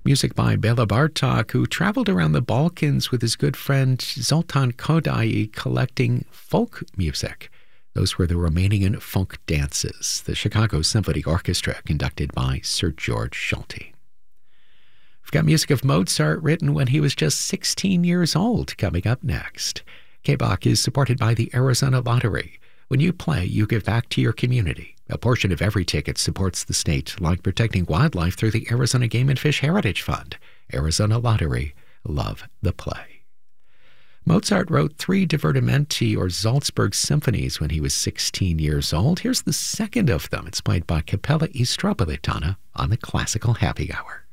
Music by Bela Bartok, who traveled around the Balkans with his good friend Zoltan Kodaly collecting folk music. Those were the Romanian folk dances, the Chicago Symphony Orchestra, conducted by Sir George Solti. We've got music of Mozart written when he was just 16 years old coming up next. K-Bach is supported by the Arizona Lottery. When you play, you give back to your community. A portion of every ticket supports the state, like protecting wildlife through the Arizona Game and Fish Heritage Fund. Arizona Lottery, love the play. Mozart wrote 3 divertimenti or Salzburg symphonies when he was 16 years old. Here's the second of them. It's played by Capella Istropolitana on the Classical Happy Hour.